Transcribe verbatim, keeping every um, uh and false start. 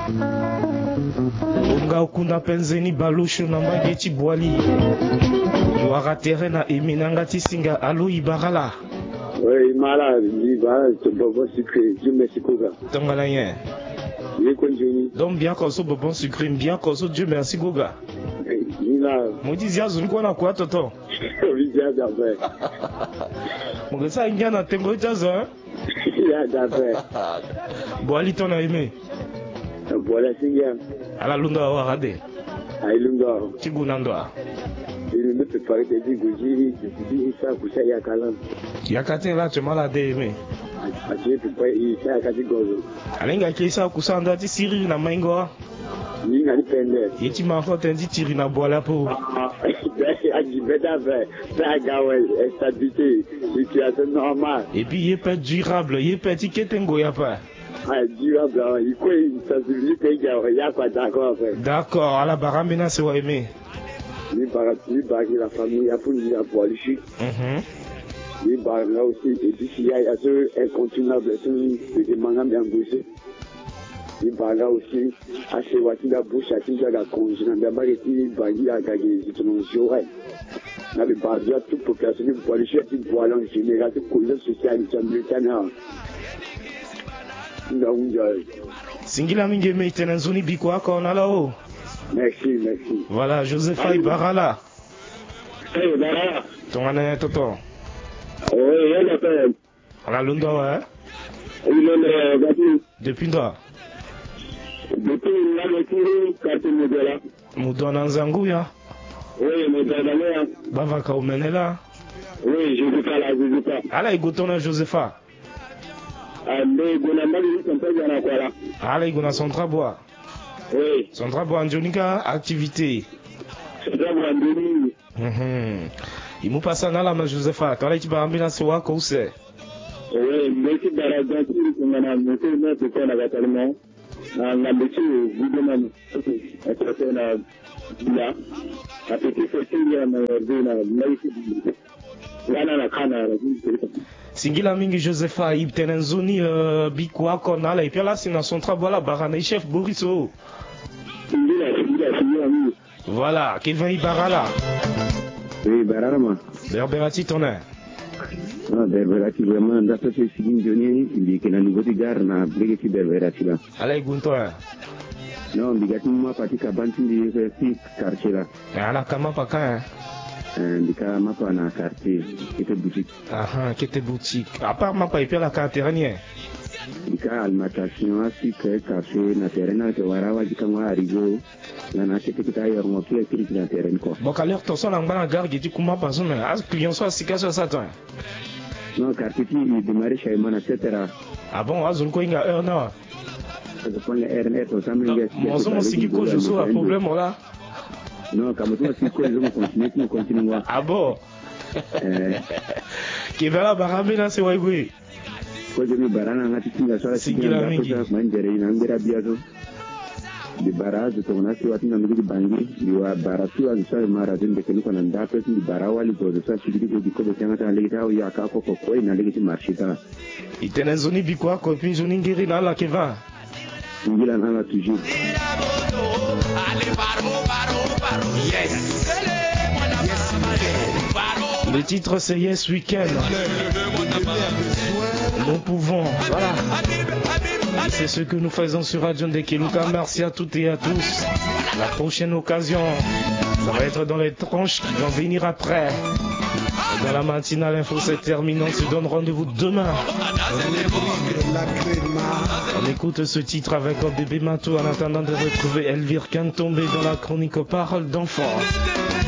Onga okunda penzeni balushu na mageti boali. Loara terena eminanga tisinga alo ibarala. Oui, malade, Ibarala, c'est bon sucré, Dieu merci Koga. Tongala yen. Il continue. Donc bien qu'on soit bon sucré, bien qu'on soit Dieu merci Goga. Mudizia zunko na kwa toto. Vizia d'après. Mugesa ingia na tengo jazo hein. Ya d'après. Boali ton a aimé. Boala singa. Ala lunda wa rade. Ai lunda. Tigunandwa. Il ne peut pas te dire goji, tu dis ça pour ça ya kalam. Yakate là tu malade aimé. Aje tu pas il ça yakati gozo. Alenga kisa kusanda ti siri na maingo. Ni ngani pende. Yeti ma faut tendi tiri na boala po. Aji beta fait. Ça gawe stabilité, situation normale. Et puis il peut durable, il peut tiketengo ya pas. Ah, durable, il faut une sensibilité gawe ya quoi d'accord fait. D'accord, à la baramena c'est wa aimé. Ni barati bagi la famille a pour ni la politique. Mhm. Ni baranga aussi et puis il y a ce incontournable sur les mangas bien bougé. Ni baranga aussi à ce wati la bouche à tinga la congé na bien barati bagi a gagé c'est non joie. Na be bagi à toute population de politique qui voit en général de cause sociale jamaicaine. Singila mingi meitena nzuni biko ako na lao. Merci, merci. Voilà, Joseph Ibarala. Hey, Barala. Tongana toto. Oui, il y a l'appel. Ala lundo hein. Il est là, depuis toi. Depuis la lecture, quartier Modela. Mudona nzangu ya. Oui, Modela. Bava ka umenela. Oui, je veux pas la, je veux pas. Ala igotona Josepha. Ande gona mali kompeza na kwala. Ala igona centra bois. Oui. Centra bois njonika activité. Centra bois ndini. Mhm. Imu pasa na la ma Josepha, toi tu vas ambina se wa ko se. Oui, merci baraga tiri ngana mtu na tukona gatalmo. Na ngambichi vidona atata na bila. Apeti fesilia na ordina maisi. Ngana na kana na Singila mingi Josepha ibtenenzuni uh, bikwa konala et puis là c'est dans son travail là barana chef Boriso. Singila singila singila mingi. Voilà, Kevin Ibarala. Oui, Barama. Berberati tonne. Ah, Berberati vraiment dans ce signes Johnny, il dit que la nouveau gare na brigati Berberati là. Allez gunto. Non, bigati moi parti kabanti di fi quartier là. Ala kama paka. Ndika mapa na quartier, était boutique. Ah, qui était boutique. À part mapa et puis la quartier. Ndika alimentation asi que quartier na terrain que warawa dikangwa arrivé. Na na kete kita yor mo pia kiri na terrain ko. Bon alors ton son ngba na gare qui kuma pas mais as client soit sika sur ça toi. Non, quartier il démarrer chez moi et cetera. Ah bon, azul ko inga heure non. Je prends le R N to samen gars. Mon son siki ko je so un problème là. Non, comme toi si ko je continue, tu continues. Ah bon. Euh qui va la barambe là c'est ouais. Ko je mi barana ngati tinga sala Singila mingi. Manjere ina ngira biazo. Di barazo to na siwa tina mili bangi di wa baratu wa sa mara zinde ke luka nda pe di barawa li go sa sigidi go di ko be tanga ta legita o ya ka ko ko ko ina legiti marchita. Itene zoni bikwa ko pin zoni ngiri na la keva. Singila na la toujours. Yes. Le titre c'est Yes Weekend. Nous pouvons, voilà. C'est ce que nous faisons sur Radio Ndekeluka. Merci à toutes et à tous. La prochaine occasion, ça va être dans les tranches qui vont venir après. Dans la matinale, l'info c'est terminé. On se donne rendez-vous demain. On écoute ce titre avec un bébé Matou en attendant de retrouver Elvire Kantombe dans la chronique Paroles d'enfants.